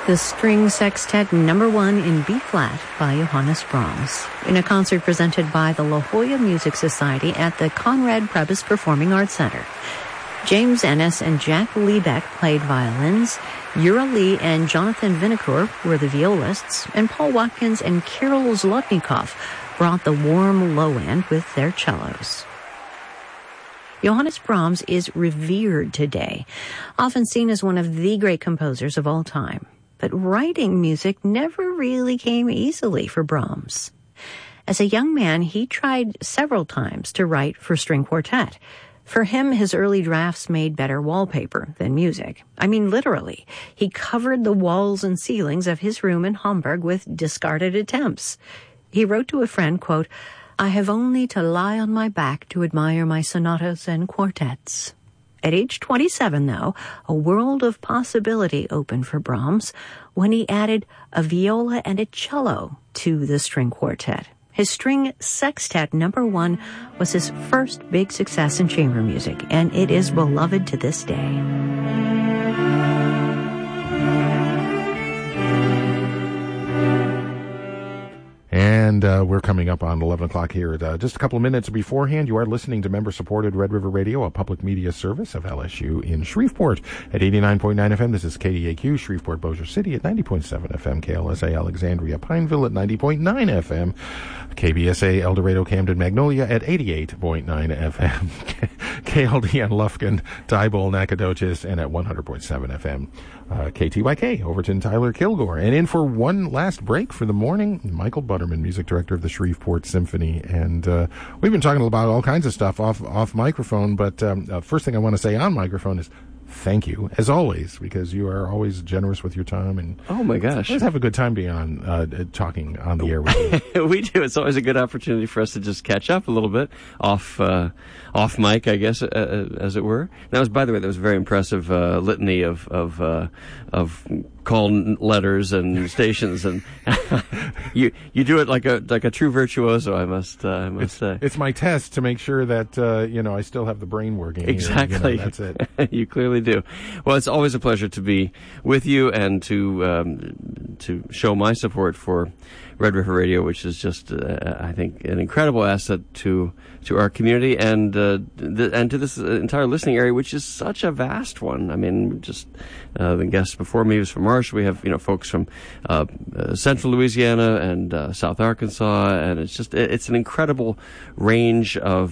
the String Sextet No. 1 in B-flat by Johannes Brahms, in a concert presented by the La Jolla Music Society at the Conrad Prebys Performing Arts Center. James Ennis and Jack Liebeck played violins, Yura Lee and Jonathan Vinokur were the violists, and Paul Watkins and Kirill Zlotnikov brought the warm low end with their cellos. Johannes Brahms is revered today, often seen as one of the great composers of all time. But writing music never really came easily for Brahms. As a young man, he tried several times to write for string quartet. For him, his early drafts made better wallpaper than music. I mean, literally. He covered the walls and ceilings of his room in Hamburg with discarded attempts. He wrote to a friend, quote, "I have only to lie on my back to admire my sonatas and quartets." At age 27, though, a world of possibility opened for Brahms when he added a viola and a cello to the string quartet. His String Sextet No. 1 was his first big success in chamber music, and it is beloved to this day. And we're coming up on 11 o'clock here. Just a couple of minutes beforehand, you are listening to member-supported Red River Radio, a public media service of LSU in Shreveport at 89.9 FM. This is KDAQ, Shreveport, Bossier City at 90.7 FM, KLSA Alexandria, Pineville at 90.9 FM, KBSA El Dorado, Camden, Magnolia at 88.9 FM, KLDN Lufkin, Diboll, Nacogdoches, and at 100.7 FM. KTYK, Overton, Tyler, Kilgore. And in for one last break for the morning, Michael Butterman, music director of the Shreveport Symphony. And we've been talking about all kinds of stuff off microphone, but first thing I want to say on microphone is thank you, as always, because you are always generous with your time. And oh my gosh, let's have a good time being on talking on the air with you. We do. It's always a good opportunity for us to just catch up a little bit off mic, I guess, as it were. That was, by the way, that was a very impressive litany of call letters and stations, and you do it like a true virtuoso. I must say it's my test to make sure that I still have the brain working. Exactly, here. That's it. You clearly do. Well, it's always a pleasure to be with you and to show my support for Red River Radio, which is just, I think, an incredible asset to our community and to this entire listening area, which is such a vast one. I mean, just the guest before me was from Marsh. We have folks from Central Louisiana and South Arkansas, and it's an incredible range of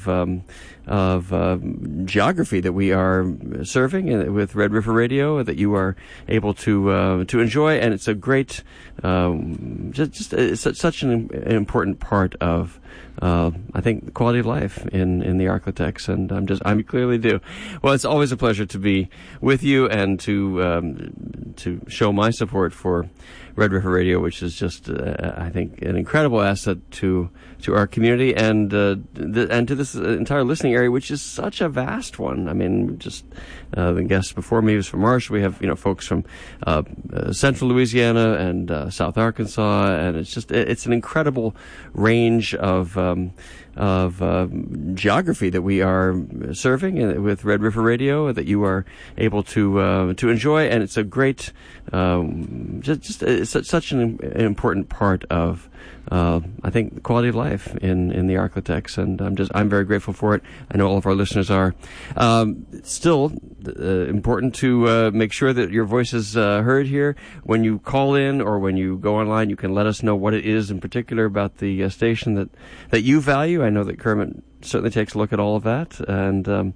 geography that we are serving with Red River Radio that you are able to enjoy, and it's a great it's such an important part of I think quality of life in the Arklatex, and I clearly do. Well, it's always a pleasure to be with you and to show my support for Red River Radio, which is just I think an incredible asset to our community and to this entire listening area, which is such a vast one. I mean, just the guest before me was from Marsh. We have folks from Central Louisiana and South Arkansas, and it's an incredible range of geography that we are serving with Red River Radio that you are able to enjoy, and it's a great it's such an important part of I think quality of life in the Arklatex, and I'm very grateful for it. I know all of our listeners are. Still important to make sure that your voice is heard here. When you call in or when you go online, you can let us know what it is in particular about the station that you value. I know that Kermit certainly takes a look at all of that and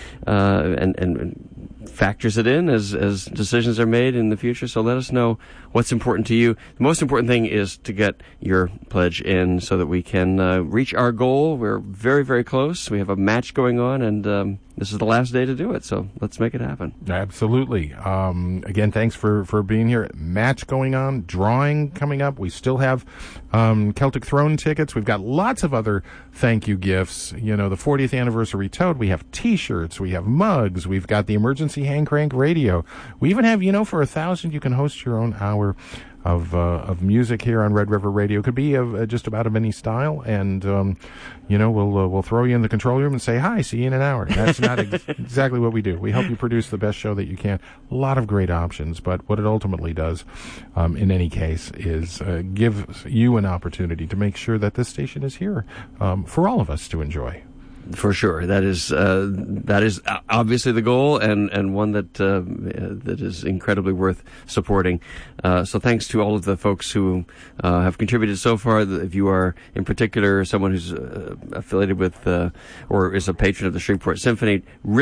factors it in as decisions are made in the future. So let us know what's important to you. The most important thing is to get your pledge in so that we can reach our goal. We're very, very close. We have a match going on, and this is the last day to do it. So let's make it happen. Absolutely. Again, thanks for being here. Match going on, drawing coming up. We still have Celtic Throne tickets. We've got lots of other thank you gifts. The 40th anniversary tote. We have T-shirts. We have mugs. We've got the emergency hand crank radio. We even have, for $1,000 you can host your own hour of music here on Red River Radio. It could be of just about of any style, and we'll throw you in the control room and say hi, see you in an hour. That's not exactly what we do. We help you produce the best show that you can. A lot of great options, but what it ultimately does, in any case, is give you an opportunity to make sure that this station is here for all of us to enjoy. For sure, that is obviously the goal, and one that is incredibly worth supporting. So thanks to all of the folks who have contributed so far. If you are in particular someone who's affiliated with or is a patron of the Shreveport Symphony, really